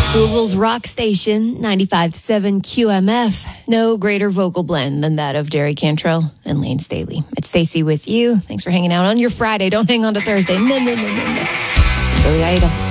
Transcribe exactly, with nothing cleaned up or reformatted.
Louisville's rock station, ninety-five point seven Q M F. No greater vocal blend than that of Derry Cantrell and Lane Staley. It's Stacey with you. Thanks for hanging out on your Friday. Don't hang on to Thursday. No, no, no, no, no. It's Billy Idol.